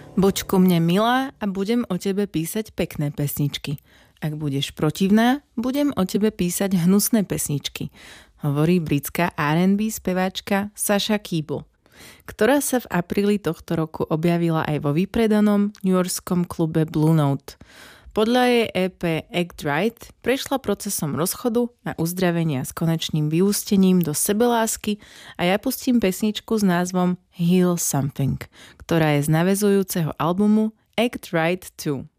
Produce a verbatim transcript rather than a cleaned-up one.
Buď ku mne milá a budem o tebe písať pekné pesničky. Ak budeš protivná, budem o tebe písať hnusné pesničky, hovorí britská er end bí speváčka Sasha Keable, ktorá sa v apríli tohto roku objavila aj vo vypredanom newyorskom klube Blue Note. Podľa jej é pé Act Right prešla procesom rozchodu a uzdravenia s konečným vyústením do sebelásky a ja pustím pesničku s názvom Heal Something, ktorá je z naväzujúceho albumu Act Right two.